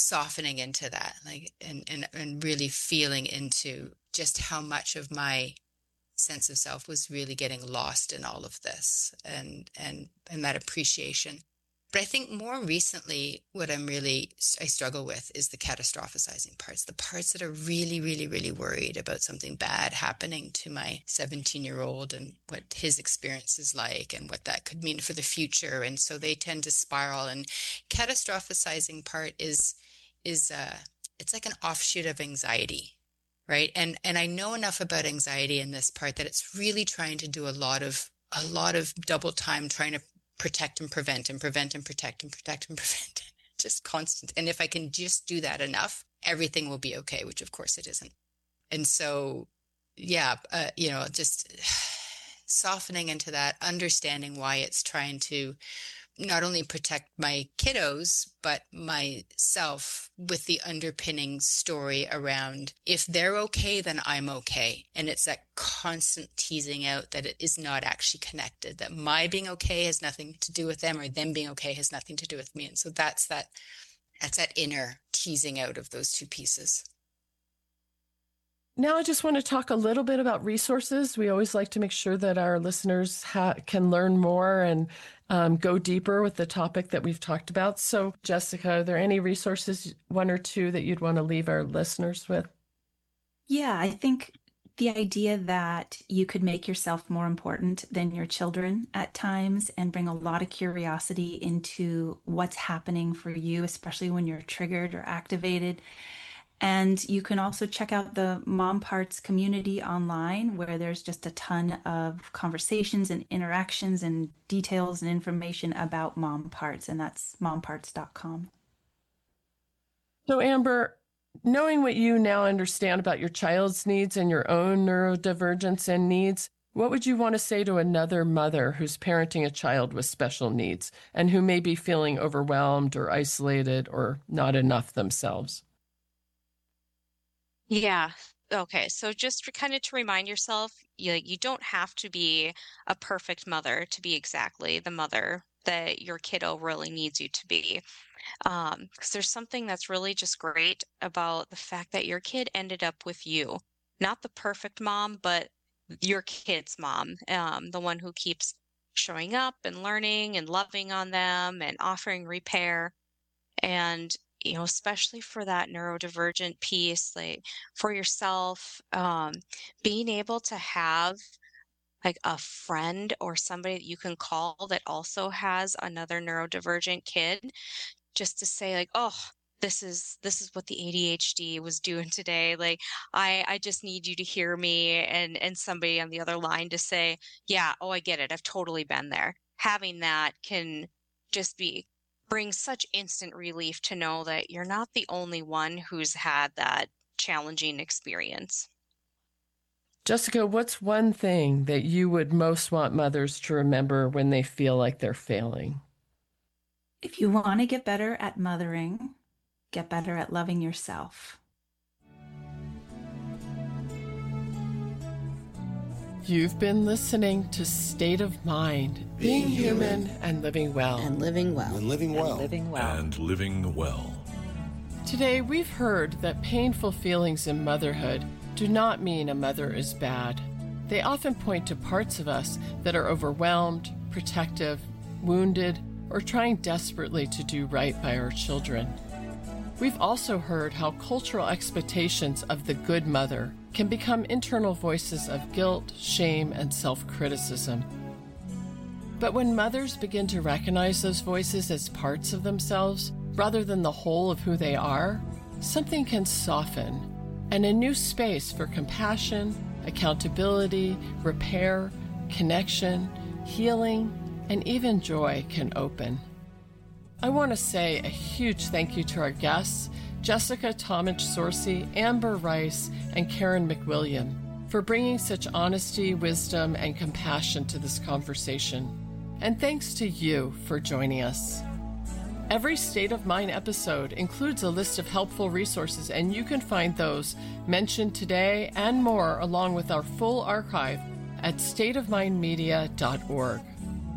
softening into that, like, and really feeling into just how much of my sense of self was really getting lost in all of this, and that appreciation. But I think more recently, what I struggle with is the catastrophizing parts, the parts that are really, really, really worried about something bad happening to my 17-year-old and what his experience is like and what that could mean for the future. And so they tend to spiral. And catastrophizing part it's like an offshoot of anxiety, right? And I know enough about anxiety in this part that it's really trying to do a lot of double time trying to protect and prevent and prevent and protect and protect and prevent. Just constant. And if I can just do that enough, everything will be okay, which of course it isn't. And so, yeah, just softening into that, understanding why it's trying to not only protect my kiddos, but myself, with the underpinning story around, if they're okay, then I'm okay. And it's that constant teasing out that it is not actually connected, that my being okay has nothing to do with them, or them being okay has nothing to do with me. And so that's that inner teasing out of those two pieces. Now I just want to talk a little bit about resources. We always like to make sure that our listeners can learn more and go deeper with the topic that we've talked about. So, Jessica, are there any resources, one or two, that you'd want to leave our listeners with? Yeah, I think the idea that you could make yourself more important than your children at times and bring a lot of curiosity into what's happening for you, especially when you're triggered or activated. And you can also check out the Mom Parts community online, where there's just a ton of conversations and interactions and details and information about Mom Parts, and that's momparts.com. So, Amber, knowing what you now understand about your child's needs and your own neurodivergence and needs, what would you want to say to another mother who's parenting a child with special needs and who may be feeling overwhelmed or isolated or not enough themselves? Yeah. Okay. So just to remind yourself, you don't have to be a perfect mother to be exactly the mother that your kiddo really needs you to be. Because there's something that's really just great about the fact that your kid ended up with you, not the perfect mom, but your kid's mom, the one who keeps showing up and learning and loving on them and offering repair. And especially for that neurodivergent piece, like for yourself, being able to have like a friend or somebody that you can call that also has another neurodivergent kid, just to say like, oh, this is what the ADHD was doing today. Like, I just need you to hear me, and somebody on the other line to say, yeah, oh, I get it. I've totally been there. Having that can just bring such instant relief to know that you're not the only one who's had that challenging experience. Jessica, what's one thing that you would most want mothers to remember when they feel like they're failing? If you want to get better at mothering, get better at loving yourself. You've been listening to State of Mind, being human and living well. And living well. And living well. And living well. And living well. Today, we've heard that painful feelings in motherhood do not mean a mother is bad. They often point to parts of us that are overwhelmed, protective, wounded, or trying desperately to do right by our children. We've also heard how cultural expectations of the good mother can become internal voices of guilt, shame, and self-criticism. But when mothers begin to recognize those voices as parts of themselves, rather than the whole of who they are, something can soften, and a new space for compassion, accountability, repair, connection, healing, and even joy can open. I want to say a huge thank you to our guests, Jessica Tomich-Sorcy, Amber Rice, and Karen McWilliam, for bringing such honesty, wisdom, and compassion to this conversation. And thanks to you for joining us. Every State of Mind episode includes a list of helpful resources, and you can find those mentioned today and more along with our full archive at stateofmindmedia.org.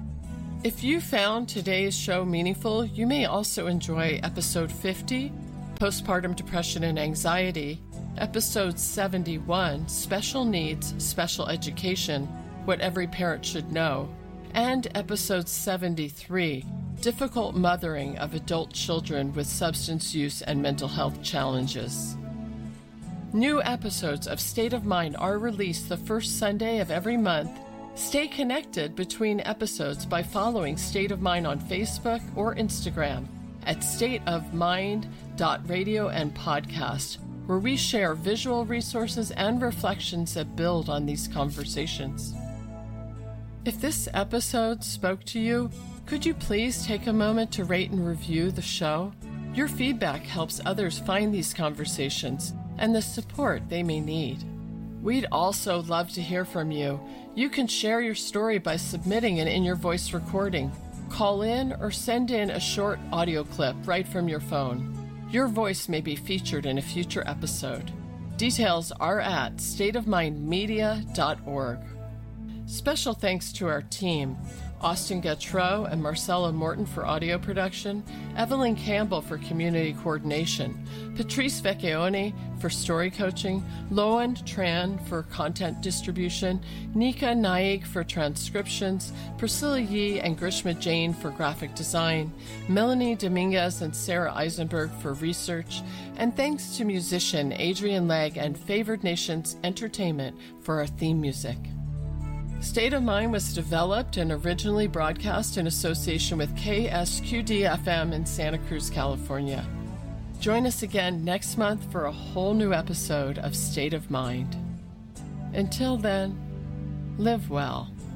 If you found today's show meaningful, you may also enjoy episode 50, Postpartum Depression and Anxiety, Episode 71, Special Needs, Special Education, What Every Parent Should Know, and Episode 73, Difficult Mothering of Adult Children with Substance Use and Mental Health Challenges. New episodes of State of Mind are released the first Sunday of every month. Stay connected between episodes by following State of Mind on Facebook or Instagram at stateofmind.radio and podcast, where we share visual resources and reflections that build on these conversations. If this episode spoke to you, could you please take a moment to rate and review the show? Your feedback helps others find these conversations and the support they may need. We'd also love to hear from you. You can share your story by submitting an in your voice recording. Call in or send in a short audio clip right from your phone. Your voice may be featured in a future episode. Details are at stateofmindmedia.org. Special thanks to our team, Austin Gautreaux and Marcella Morton for audio production, Evelyn Campbell for community coordination, Patrice Vecchione for story coaching, Loan Tran for content distribution, Nika Naik for transcriptions, Priscilla Yee and Grishma Jain for graphic design, Melanie Dominguez and Sarah Eisenberg for research, and thanks to musician Adrian Legg and Favored Nations Entertainment for our theme music. State of Mind was developed and originally broadcast in association with KSQD-FM in Santa Cruz, California. Join us again next month for a whole new episode of State of Mind. Until then, live well.